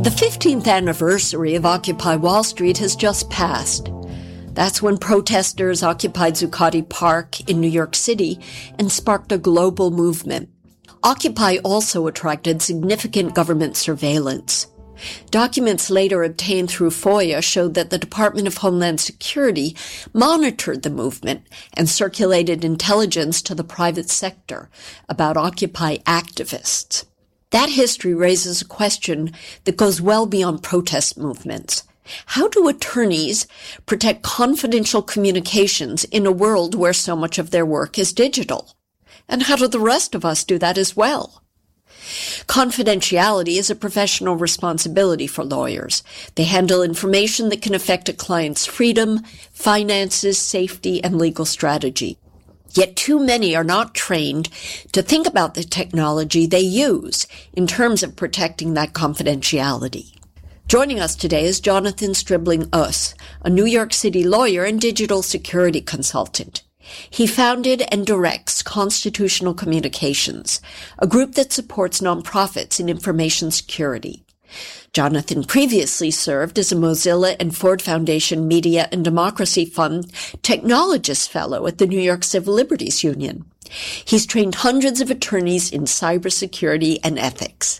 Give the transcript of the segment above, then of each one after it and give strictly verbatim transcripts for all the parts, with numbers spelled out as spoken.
The fifteenth anniversary of Occupy Wall Street has just passed. That's when protesters occupied Zuccotti Park in New York City and sparked a global movement. Occupy also attracted significant government surveillance. Documents later obtained through FOIA showed that the Department of Homeland Security monitored the movement and circulated intelligence to the private sector about Occupy activists. That history raises a question that goes well beyond protest movements. How do attorneys protect confidential communications in a world where so much of their work is digital? And how do the rest of us do that as well? Confidentiality is a professional responsibility for lawyers. They handle information that can affect a client's freedom, finances, safety, and legal strategy. Yet too many are not trained to think about the technology they use in terms of protecting that confidentiality. Joining us today is Jonathan Stribling-Oss, a New York City lawyer and digital security consultant. He founded and directs Constitutional Communications, a group that supports nonprofits in information security. Jonathan previously served as a Mozilla and Ford Foundation Media and Democracy Fund Technologist Fellow at the New York Civil Liberties Union. He's trained hundreds of attorneys in cybersecurity and ethics.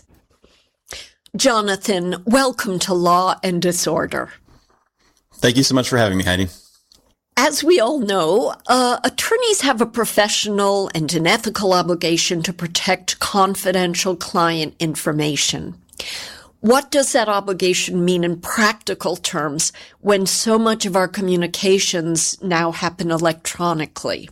Jonathan, welcome to Law and Disorder. Thank you so much for having me, Heidi. As we all know, uh, attorneys have a professional and an ethical obligation to protect confidential client information. What does that obligation mean in practical terms when so much of our communications now happen electronically?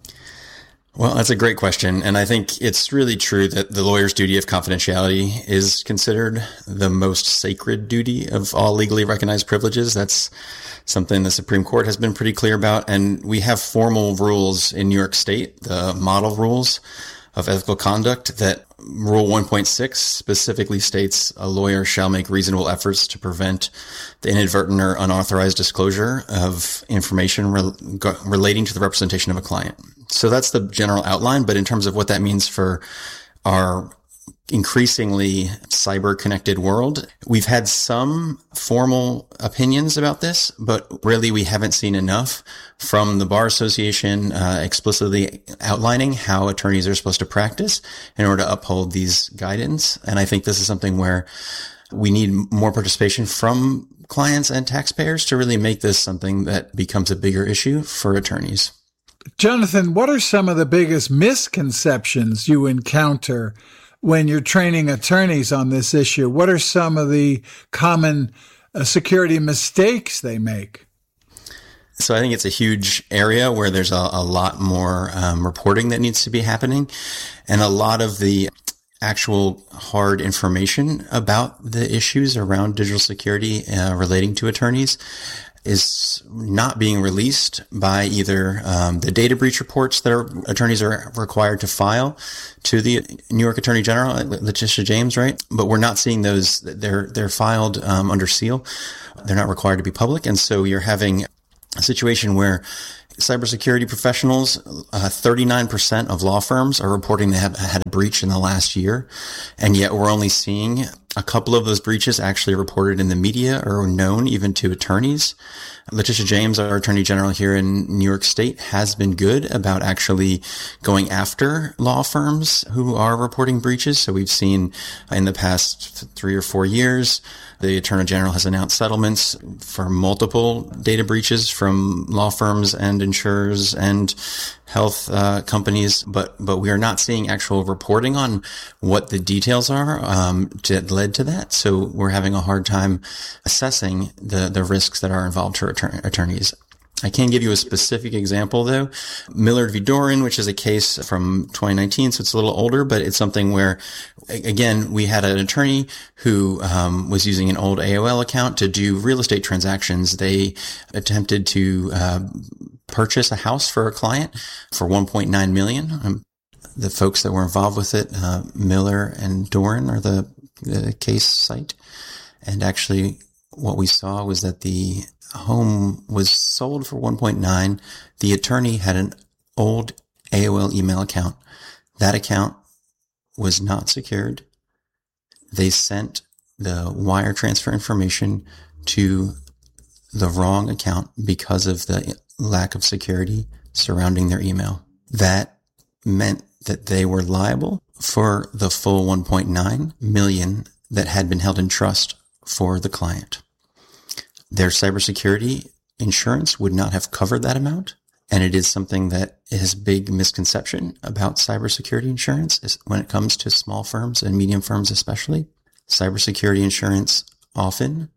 Well, that's a great question. And I think it's really true that the lawyer's duty of confidentiality is considered the most sacred duty of all legally recognized privileges. That's something the Supreme Court has been pretty clear about. And we have formal rules in New York State, the model rules of ethical conduct, that Rule one point six specifically states a lawyer shall make reasonable efforts to prevent the inadvertent or unauthorized disclosure of information re- relating to the representation of a client. So that's the general outline, but in terms of what that means for our increasingly cyber-connected world, we've had some formal opinions about this, but really we haven't seen enough from the Bar Association uh, explicitly outlining how attorneys are supposed to practice in order to uphold these guidance. And I think this is something where we need more participation from clients and taxpayers to really make this something that becomes a bigger issue for attorneys. Jonathan, what are some of the biggest misconceptions you encounter when you're training attorneys on this issue? What are some of the common uh, security mistakes they make? So I think it's a huge area where there's a, a lot more um, reporting that needs to be happening, and a lot of the actual hard information about the issues around digital security uh, relating to attorneys is not being released by either um, the data breach reports that are, attorneys are required to file to the New York Attorney General, Letitia James, right? But we're not seeing those. They're they're filed um, under seal. They're not required to be public, and so you're having a situation where cybersecurity professionals, uh, thirty-nine percent of law firms are reporting they have had a breach in the last year, and yet we're only seeing a couple of those breaches actually reported in the media or known even to attorneys. Letitia James, our Attorney General here in New York State, has been good about actually going after law firms who are reporting breaches. So we've seen in the past three or four years, the Attorney General has announced settlements for multiple data breaches from law firms and insurers and health uh, companies, but but we are not seeing actual reporting on what the details are um, that led to that. So we're having a hard time assessing the the risks that are involved for attor- attorneys. I can give you a specific example, though. Millard v. Doran, which is a case from twenty nineteen, so it's a little older, but it's something where, again, we had an attorney who um, was using an old A O L account to do real estate transactions. They attempted to uh, purchase a house for a client for one point nine million dollars. Um, the folks that were involved with it, uh, Miller and Doran, are the, the case site. And actually, what we saw was that the home was sold for one point nine. The attorney had an old A O L email account. That account was not secured. They sent the wire transfer information to the wrong account because of the lack of security surrounding their email. That meant that they were liable for the full one point nine million that had been held in trust for the client. Their cybersecurity insurance would not have covered that amount. And it is something that is a big misconception about cybersecurity insurance is when it comes to small firms and medium firms especially. Cybersecurity insurance often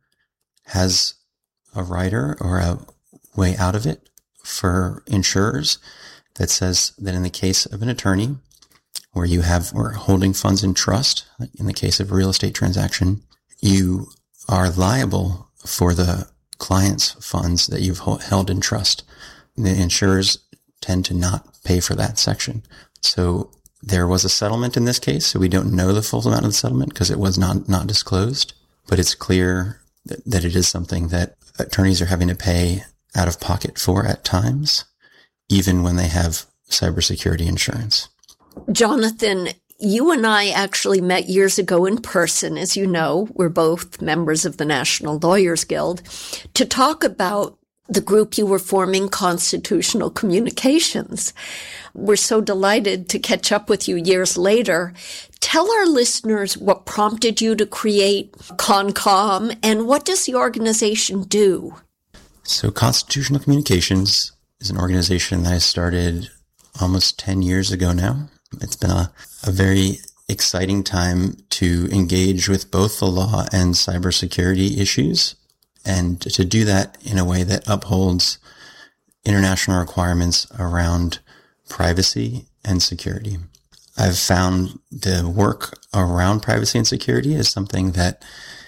has a rider or a way out of it for insurers that says that in the case of an attorney where you have or holding funds in trust, like in the case of a real estate transaction, you are liable for the client's funds that you've held in trust. The insurers tend to not pay for that section. So there was a settlement in this case. So we don't know the full amount of the settlement because it was not, not disclosed, but it's clear that, that it is something that attorneys are having to pay out of pocket for at times, even when they have cybersecurity insurance. Jonathan, you and I actually met years ago in person. As you know, we're both members of the National Lawyers Guild, to talk about the group you were forming, Constitutional Communications. We're so delighted to catch up with you years later. Tell our listeners what prompted you to create ConCom and what does the organization do? So Constitutional Communications is an organization that I started almost ten years ago now. It's been a, a very exciting time to engage with both the law and cybersecurity issues, and to do that in a way that upholds international requirements around privacy and security. I've found the work around privacy and security is something that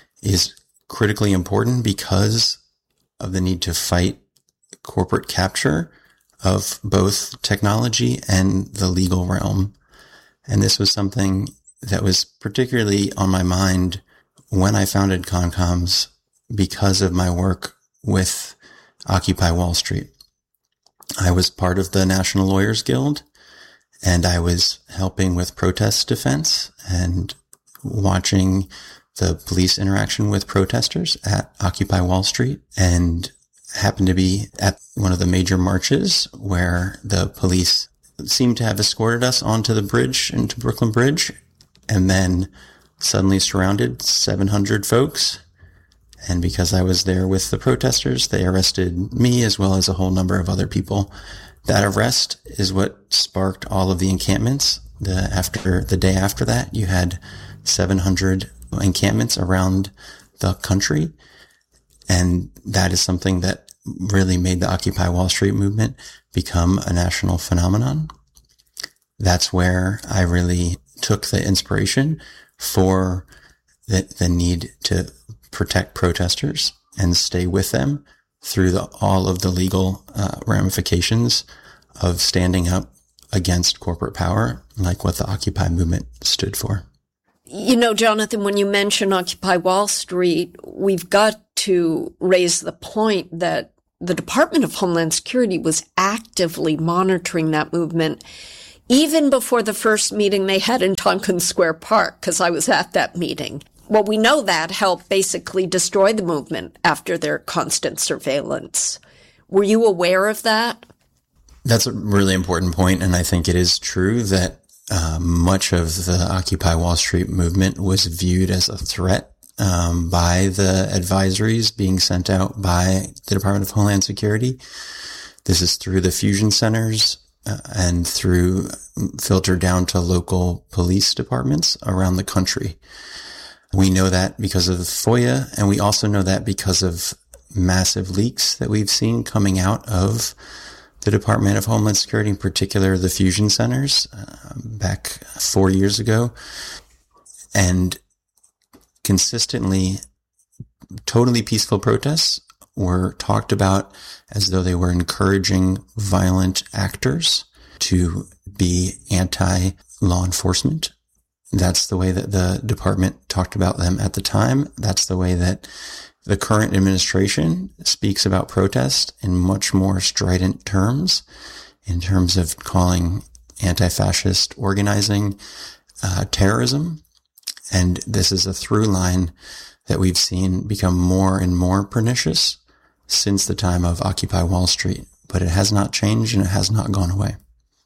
is critically important because of the need to fight corporate capture of both technology and the legal realm. And this was something that was particularly on my mind when I founded ConComs because of my work with Occupy Wall Street. I was part of the National Lawyers Guild, and I was helping with protest defense and watching the police interaction with protesters at Occupy Wall Street, and happened to be at one of the major marches where the police seemed to have escorted us onto the bridge, into Brooklyn Bridge, and then suddenly surrounded seven hundred folks. And because I was there with the protesters, they arrested me as well as a whole number of other people. That arrest is what sparked all of the encampments. The after the day after that, you had seven hundred encampments around the country. And that is something that really made the Occupy Wall Street movement become a national phenomenon. That's where I really took the inspiration for the, the need to protect protesters and stay with them through the, all of the legal uh, ramifications of standing up against corporate power, like what the Occupy movement stood for. You know, Jonathan, when you mention Occupy Wall Street, we've got to raise the point that the Department of Homeland Security was actively monitoring that movement even before the first meeting they had in Tompkins Square Park, because I was at that meeting. Well, we know that helped basically destroy the movement after their constant surveillance. Were you aware of that? That's a really important point, and I think it is true that uh, much of the Occupy Wall Street movement was viewed as a threat um, by the advisories being sent out by the Department of Homeland Security. This is through the fusion centers uh, and through filtered down to local police departments around the country. We know that because of FOIA, and we also know that because of massive leaks that we've seen coming out of the Department of Homeland Security, in particular the fusion centers, uh, back four years ago. And consistently, totally peaceful protests were talked about as though they were encouraging violent actors to be anti-law enforcement. That's the way that the department talked about them at the time. That's the way that the current administration speaks about protest in much more strident terms, in terms of calling anti-fascist organizing uh, terrorism. And this is a through line that we've seen become more and more pernicious since the time of Occupy Wall Street, but it has not changed and it has not gone away.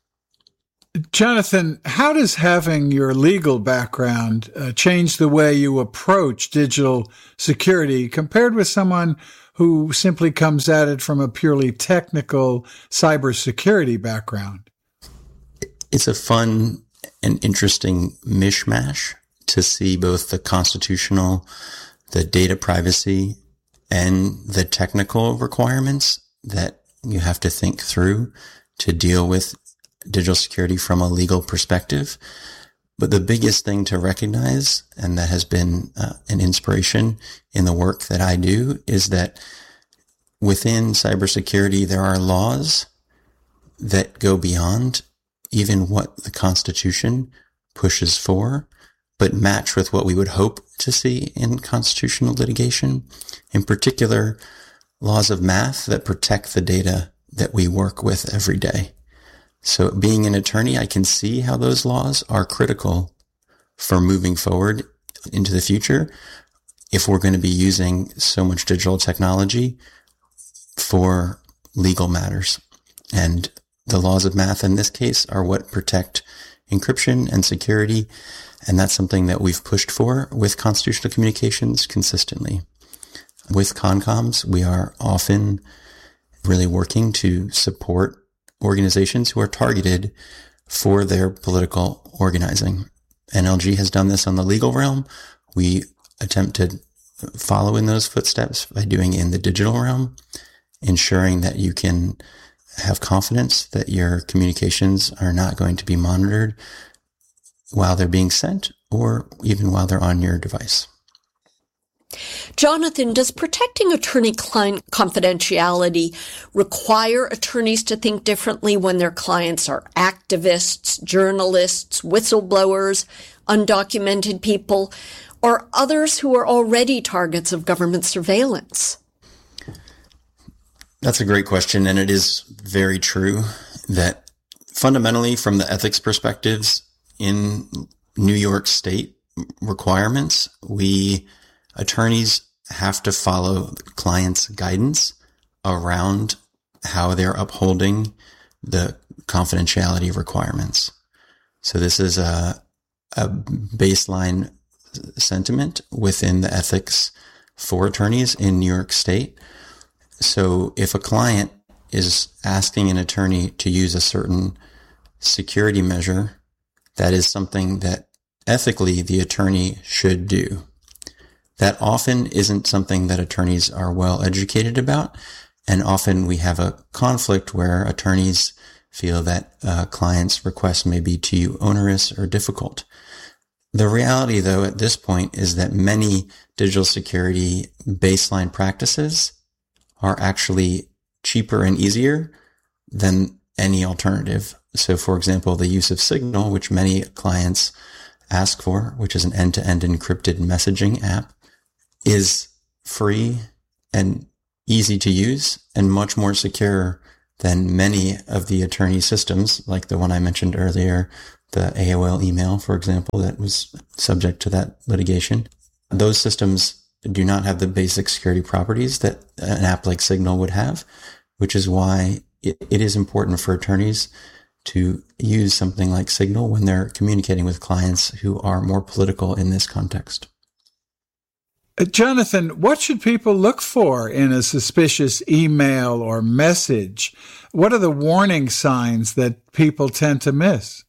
Jonathan, how does having your legal background uh, change the way you approach digital security compared with someone who simply comes at it from a purely technical cybersecurity background? It's a fun and interesting mishmash to see both the constitutional, the data privacy, and the technical requirements that you have to think through to deal with digital security from a legal perspective. But the biggest thing to recognize, and that has been uh, an inspiration in the work that I do, is that within cybersecurity, there are laws that go beyond even what the Constitution pushes for, but match with what we would hope to see in constitutional litigation. In particular, laws of math that protect the data that we work with every day. So being an attorney, I can see how those laws are critical for moving forward into the future if we're going to be using so much digital technology for legal matters. And the laws of math in this case are what protect encryption and security. And that's something that we've pushed for with constitutional communications consistently. With CONCOMS, we are often really working to support organizations who are targeted for their political organizing. N L G has done this on the legal realm. We attempt to follow in those footsteps by doing it in the digital realm, ensuring that you can have confidence that your communications are not going to be monitored while they're being sent or even while they're on your device. Jonathan, does protecting attorney-client confidentiality require attorneys to think differently when their clients are activists, journalists, whistleblowers, undocumented people, or others who are already targets of government surveillance? That's a great question, and it is very true that fundamentally from the ethics perspectives in New York State requirements, we attorneys have to follow clients' guidance around how they're upholding the confidentiality requirements. So this is a, a baseline sentiment within the ethics for attorneys in New York State. So if a client is asking an attorney to use a certain security measure, that is something that ethically the attorney should do. That often isn't something that attorneys are well educated about. And often we have a conflict where attorneys feel that uh, clients' requests may be too onerous or difficult. The reality, though, at this point is that many digital security baseline practices are actually cheaper and easier than any alternative. So, for example, the use of Signal, which many clients ask for, which is an end-to-end encrypted messaging app, is free and easy to use and much more secure than many of the attorney systems, like the one I mentioned earlier, the A O L email, for example, that was subject to that litigation. Those systems do not have the basic security properties that an app like Signal would have, which is why it, it is important for attorneys to use something like Signal when they're communicating with clients who are more political in this context. Uh, Jonathan, what should people look for in a suspicious email or message? What are the warning signs that people tend to miss?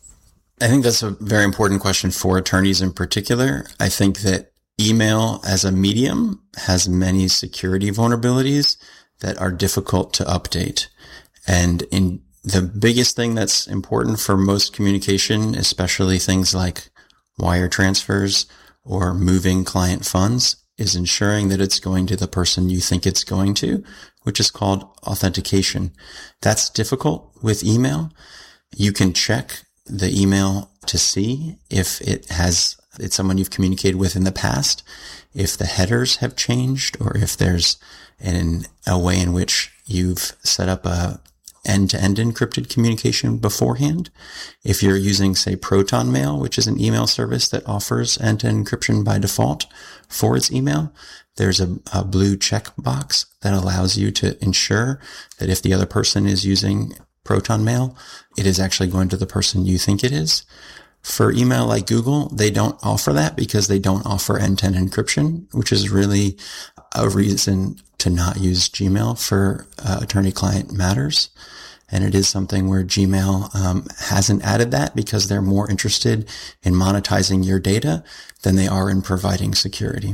I think that's a very important question for attorneys in particular. I think that email as a medium has many security vulnerabilities that are difficult to update. And in the biggest thing that's important for most communication, especially things like wire transfers or moving client funds, is ensuring that it's going to the person you think it's going to, which is called authentication. That's difficult with email. You can check the email to see if it has, it's someone you've communicated with in the past, if the headers have changed, or if there's an, a way in which you've set up a end-to-end encrypted communication beforehand. If you're using, say, Proton Mail, which is an email service that offers end-to-end encryption by default for its email, there's a, a blue checkbox that allows you to ensure that if the other person is using Proton Mail, it is actually going to the person you think it is. For email like Google, they don't offer that because they don't offer end-to-end encryption, which is really a reason to not use Gmail for uh, attorney-client matters. And it is something where Gmail um, hasn't added that because they're more interested in monetizing your data than they are in providing security.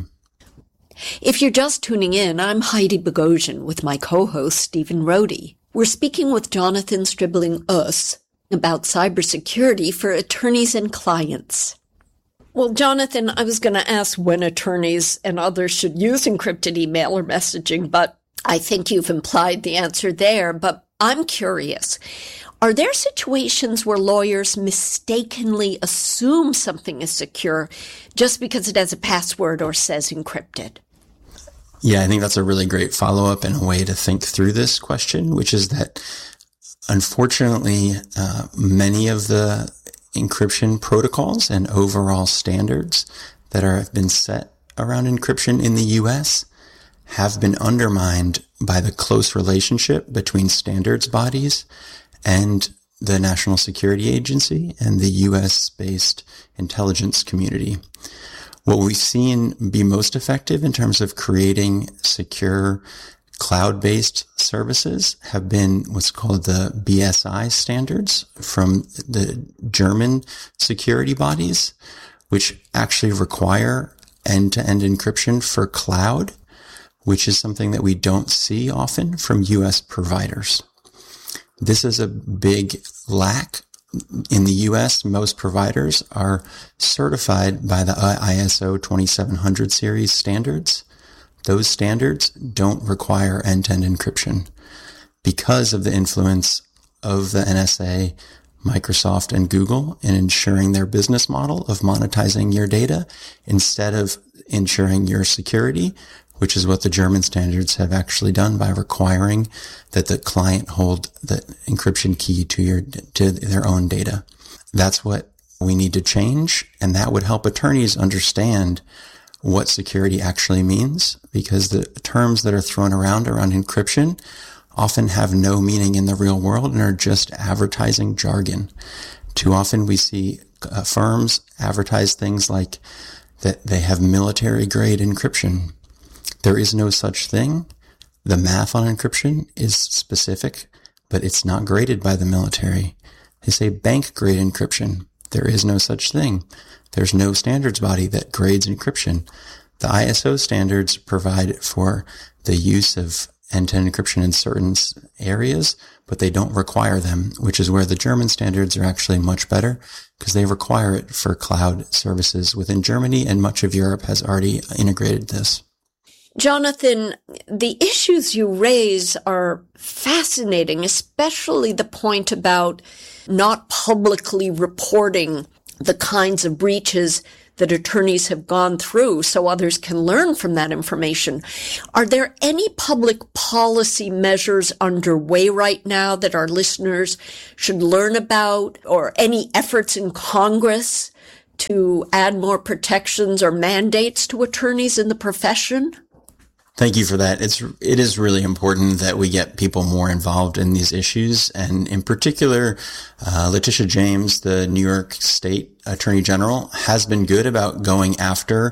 If you're just tuning in, I'm Heidi Bogosian with my co-host, Stephen Rohde. We're speaking with Jonathan Stribling-Oss about cybersecurity for attorneys and clients. Well, Jonathan, I was going to ask when attorneys and others should use encrypted email or messaging, but I think you've implied the answer there. But I'm curious, are there situations where lawyers mistakenly assume something is secure just because it has a password or says encrypted? Yeah, I think that's a really great follow-up and a way to think through this question, which is that unfortunately, uh, many of the encryption protocols and overall standards that are, have been set around encryption in the U S have been undermined by the close relationship between standards bodies and the National Security Agency and the U S-based intelligence community. What we've seen be most effective in terms of creating secure cloud-based services have been what's called the B S I standards from the German security bodies, which actually require end-to-end encryption for cloud, which is something that we don't see often from U S providers. This is a big lack. In the U S, most providers are certified by the I S O twenty-seven hundred series standards. Those standards don't require end-to-end encryption because of the influence of the N S A, Microsoft, and Google in ensuring their business model of monetizing your data instead of ensuring your security, which is what the German standards have actually done by requiring that the client hold the encryption key to your to their own data. That's what we need to change, and that would help attorneys understand what security actually means, because the terms that are thrown around around encryption often have no meaning in the real world and are just advertising jargon. Too often we see uh, firms advertise things like that they have military-grade encryption. There is no such thing. The math on encryption is specific, but it's not graded by the military. They say bank-grade encryption. There is no such thing. There's no standards body that grades encryption. The I S O standards provide for the use of end-to-end encryption in certain areas, but they don't require them, which is where the German standards are actually much better because they require it for cloud services within Germany, and much of Europe has already integrated this. Jonathan, the issues you raise are fascinating, especially the point about not publicly reporting the kinds of breaches that attorneys have gone through so others can learn from that information. Are there any public policy measures underway right now that our listeners should learn about, or any efforts in Congress to add more protections or mandates to attorneys in the profession? Thank you for that. It's, it is really important that we get people more involved in these issues. And in particular, uh, Letitia James, the New York State Attorney General, has been good about going after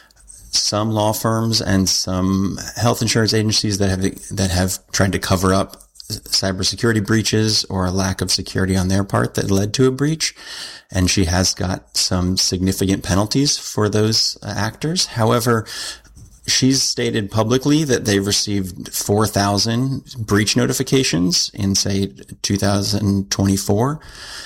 some law firms and some health insurance agencies that have, that have tried to cover up cybersecurity breaches or a lack of security on their part that led to a breach. And she has got some significant penalties for those uh, actors. However, she's stated publicly that they've received four thousand breach notifications in, say, two thousand twenty-four.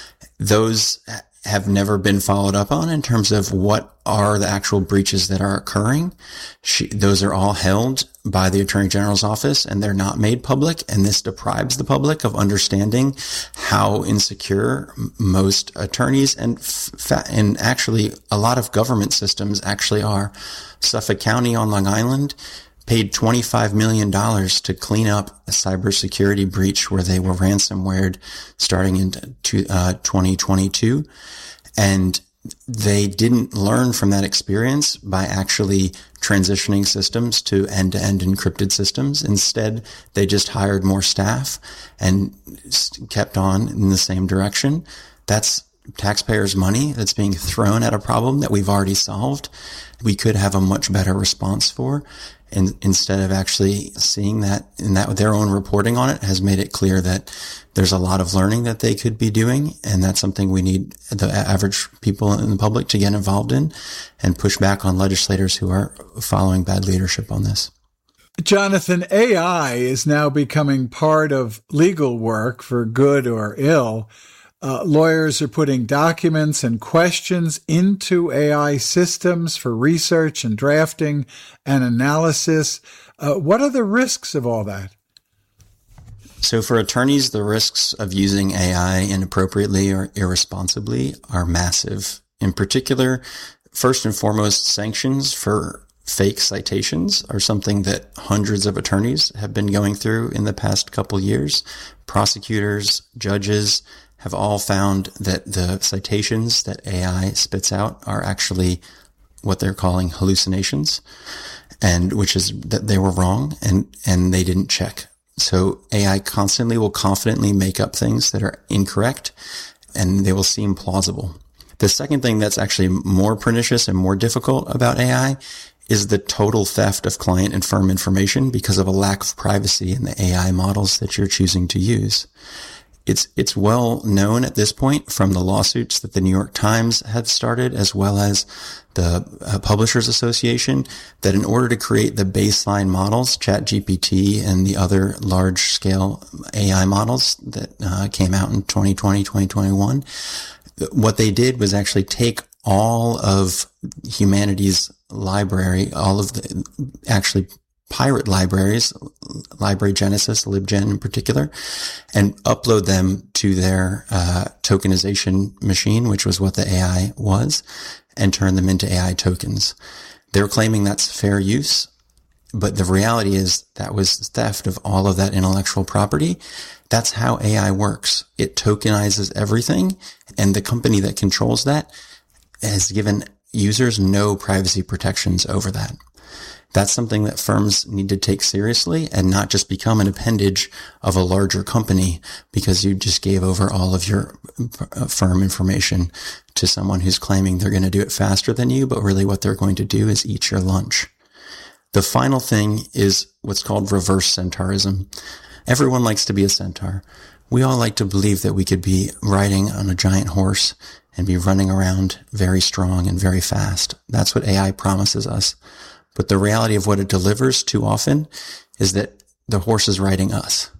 Those have never been followed up on in terms of what are the actual breaches that are occurring. She, those are all held by the Attorney General's office, and they're not made public. And this deprives the public of understanding how insecure most attorneys and fa- and actually a lot of government systems actually are. Suffolk County on Long Island paid twenty-five million dollars to clean up a cybersecurity breach where they were ransomwared starting in uh, twenty twenty-two. And they didn't learn from that experience by actually transitioning systems to end-to-end encrypted systems. Instead, they just hired more staff and kept on in the same direction. That's taxpayers' money that's being thrown at a problem that we've already solved. We could have a much better response for. And instead of actually seeing that, and that their own reporting on it has made it clear that there's a lot of learning that they could be doing. And that's something we need the average people in the public to get involved in and push back on legislators who are following bad leadership on this. Jonathan, A I is now becoming part of legal work for good or ill. Uh, lawyers are putting documents and questions into A I systems for research and drafting and analysis. Uh, what are the risks of all that? So for attorneys, the risks of using A I inappropriately or irresponsibly are massive. In particular, first and foremost, sanctions for fake citations are something that hundreds of attorneys have been going through in the past couple years. Prosecutors, judges have all found that the citations that A I spits out are actually what they're calling hallucinations, and which is that they were wrong and, and they didn't check. So A I constantly will confidently make up things that are incorrect and they will seem plausible. The second thing that's actually more pernicious and more difficult about A I is the total theft of client and firm information because of a lack of privacy in the A I models that you're choosing to use. It's, it's well known at this point from the lawsuits that the New York Times have started, as well as the uh, Publishers Association, that in order to create the baseline models, ChatGPT and the other large scale A I models that uh, came out in twenty twenty, twenty twenty-one, what they did was actually take all of humanity's library, all of the actually pirate libraries, Library Genesis, LibGen in particular, and upload them to their uh, tokenization machine, which was what the A I was, and turn them into A I tokens. They're claiming that's fair use, but the reality is that was theft of all of that intellectual property. That's how A I works. It tokenizes everything, and the company that controls that has given users no privacy protections over that. That's something that firms need to take seriously and not just become an appendage of a larger company because you just gave over all of your firm information to someone who's claiming they're going to do it faster than you, but really what they're going to do is eat your lunch. The final thing is what's called reverse centaurism. Everyone likes to be a centaur. We all like to believe that we could be riding on a giant horse and be running around very strong and very fast. That's what A I promises us. But the reality of what it delivers too often is that the horse is riding us.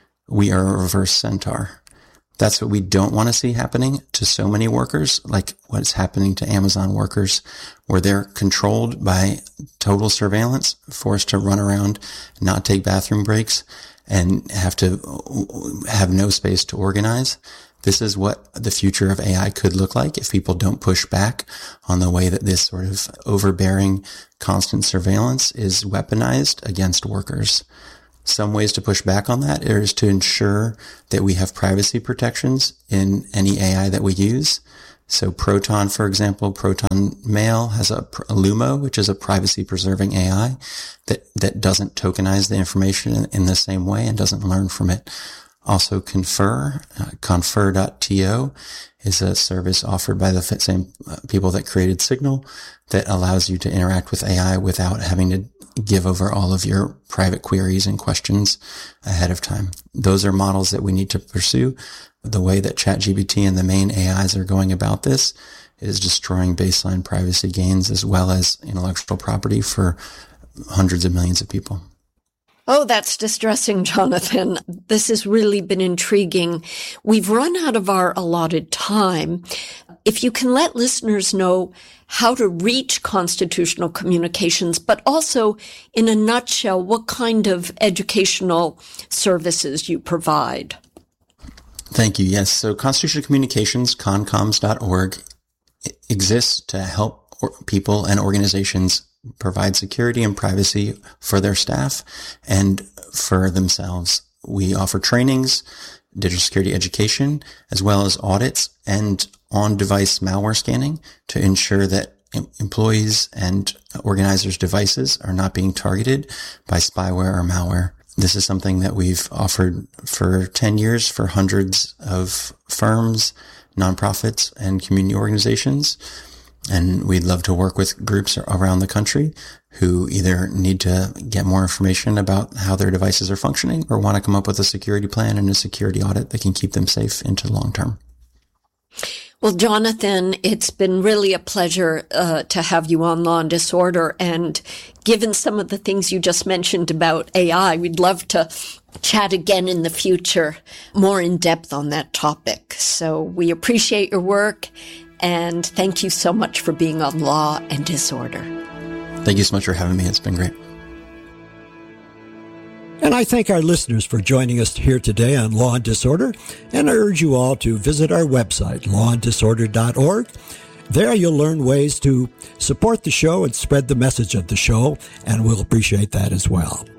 We are a reverse centaur. That's what we don't want to see happening to so many workers, like what's happening to Amazon workers, where they're controlled by total surveillance, forced to run around, not take bathroom breaks, and have to have no space to organize. This is what the future of A I could look like if people don't push back on the way that this sort of overbearing constant surveillance is weaponized against workers. Some ways to push back on that is to ensure that we have privacy protections in any A I that we use. So Proton, for example, Proton Mail has a, a Lumo, which is a privacy preserving A I that, that doesn't tokenize the information in, in the same way and doesn't learn from it. Also, Confer, uh, confer dot to is a service offered by the same people that created Signal that allows you to interact with A I without having to give over all of your private queries and questions ahead of time. Those are models that we need to pursue. The way that ChatGPT and the main A Is are going about this is destroying baseline privacy gains as well as intellectual property for hundreds of millions of people. Oh, that's distressing, Jonathan. This has really been intriguing. We've run out of our allotted time. If you can let listeners know how to reach Constitutional Communications, but also in a nutshell, what kind of educational services you provide. Thank you. Yes. So Constitutional Communications, concoms dot org, exists to help people and organizations provide security and privacy for their staff and for themselves. We offer trainings, digital security education, as well as audits and on-device malware scanning to ensure that employees and organizers' devices are not being targeted by spyware or malware. This is something that we've offered for ten years for hundreds of firms, nonprofits, and community organizations. And we'd love to work with groups around the country who either need to get more information about how their devices are functioning or want to come up with a security plan and a security audit that can keep them safe into the long term. Well, Jonathan, it's been really a pleasure uh, to have you on Law and Disorder. And given some of the things you just mentioned about A I, we'd love to chat again in the future, more in depth on that topic. So we appreciate your work. And thank you so much for being on Law and Disorder. Thank you so much for having me. It's been great. And I thank our listeners for joining us here today on Law and Disorder. And I urge you all to visit our website, law and disorder dot org. There you'll learn ways to support the show and spread the message of the show, and we'll appreciate that as well.